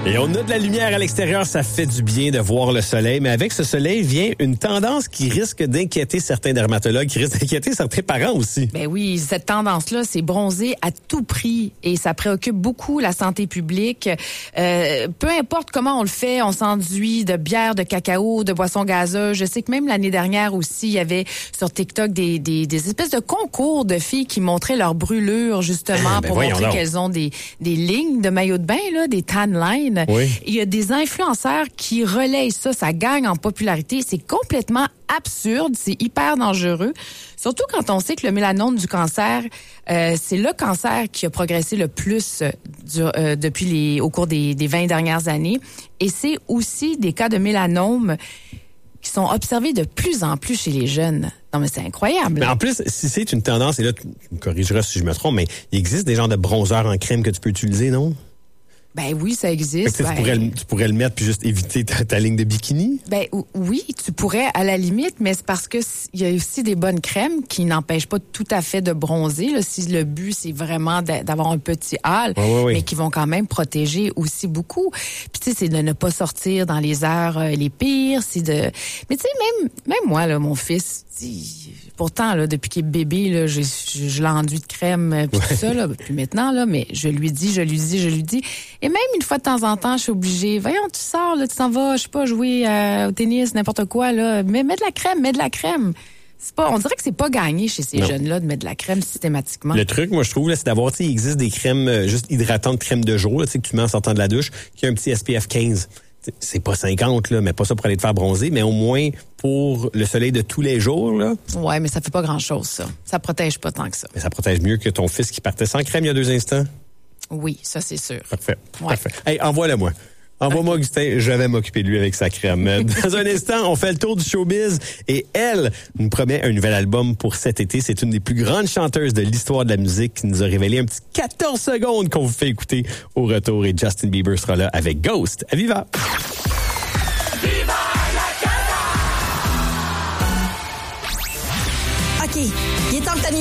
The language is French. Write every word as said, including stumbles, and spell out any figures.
Et on a de la lumière à l'extérieur, ça fait du bien de voir le soleil. Mais avec ce soleil vient une tendance qui risque d'inquiéter certains dermatologues, qui risque d'inquiéter certains parents aussi. Ben oui, cette tendance-là, c'est bronzer à tout prix. Et ça préoccupe beaucoup la santé publique. Euh, peu importe comment on le fait, on s'enduit de bière, de cacao, de boissons gazeuses. Je sais que même l'année dernière aussi, il y avait sur TikTok des, des, des espèces de concours de filles qui montraient leur brûlure, justement, ben pour montrer donc. qu'elles ont des, des lignes de maillot de bain, là, des tan lines. Oui. Il y a des influenceurs qui relayent ça, ça gagne en popularité. C'est complètement absurde, c'est hyper dangereux. Surtout quand on sait que le mélanome du cancer, euh, c'est le cancer qui a progressé le plus du, euh, depuis les, au cours des, des vingt dernières années. Et c'est aussi des cas de mélanome qui sont observés de plus en plus chez les jeunes. Non, mais c'est incroyable. Mais en plus, si c'est une tendance, et là, tu me corrigeras si je me trompe, mais il existe des genres de bronzeurs en crème que tu peux utiliser, non? Ben oui, ça existe. Fait que, ben, tu, pourrais le, tu pourrais le mettre puis juste éviter ta, ta ligne de bikini? Ben oui, tu pourrais à la limite, mais c'est parce que il y a aussi des bonnes crèmes qui n'empêchent pas tout à fait de bronzer. Là, si le but c'est vraiment d'avoir un petit hâle, oui, oui, oui. mais qui vont quand même protéger aussi beaucoup. Puis tu sais, c'est de ne pas sortir dans les heures euh, les pires, c'est de. Mais tu sais, même même moi là, mon fils. Pourtant, là, depuis qu'il est bébé, là, je, je, je l'enduis de crème puis ouais. tout ça, là, puis maintenant, là, mais je lui dis, je lui dis, je lui dis. Et même une fois de temps en temps, je suis obligée. Voyons, tu sors, là, tu t'en vas, je sais pas, jouer euh, au tennis, n'importe quoi, là. Mais mets de la crème, mets de la crème. C'est pas, on dirait que c'est pas gagné chez ces non. jeunes-là de mettre de la crème systématiquement. Le truc, moi, je trouve, là, c'est d'avoir, tu sais, il existe des crèmes euh, juste hydratantes, crème de jour, là, tu sais, que tu mets en sortant de la douche, qui a un petit S P F quinze. C'est pas cinquante, là, mais pas ça pour aller te faire bronzer, mais au moins pour le soleil de tous les jours, là. Ouais, mais ça fait pas grand-chose, ça. Ça protège pas tant que ça. Mais ça protège mieux que ton fils qui partait sans crème il y a deux instants. Oui, ça, c'est sûr. Parfait. Ouais. Parfait. Hey, envoie-le-moi. Envoie-moi, okay. Augustin, je vais m'occuper de lui avec sa crème. Dans un instant, on fait le tour du showbiz et elle nous promet un nouvel album pour cet été. C'est une des plus grandes chanteuses de l'histoire de la musique qui nous a révélé un petit quatorze secondes qu'on vous fait écouter au retour et Justin Bieber sera là avec Ghost. À Viva! Viva la Canada! OK, il est temps que t'as mis